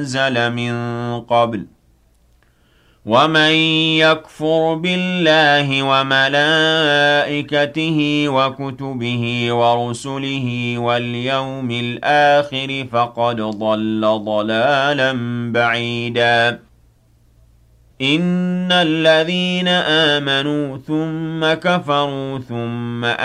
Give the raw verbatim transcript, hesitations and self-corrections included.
أنزل من قبل ومن يكفر بالله وملائكته وكتبه ورسله واليوم الآخر فقد ضل ضلالا بعيدا إن الذين آمنوا ثم كفروا ثم